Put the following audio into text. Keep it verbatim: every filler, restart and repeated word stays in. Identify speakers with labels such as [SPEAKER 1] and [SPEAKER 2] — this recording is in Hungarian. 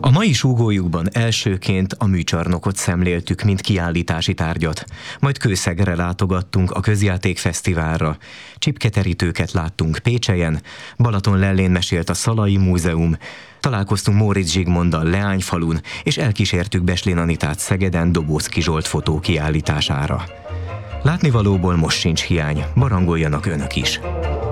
[SPEAKER 1] A mai súgójukban elsőként a műcsarnokot szemléltük, mint kiállítási tárgyat, majd Kőszegre látogattunk a közjátékfesztiválra, csipketerítőket láttunk Pécselyen, Balatonlellén mesélt a Szalai Múzeum, találkoztunk Móricz Zsigmonddal Leányfalun, és elkísértük Beslén Anitát Szegeden Dobóczky Zsolt fotókiállítására. Látnivalóból most sincs hiány, barangoljanak önök is!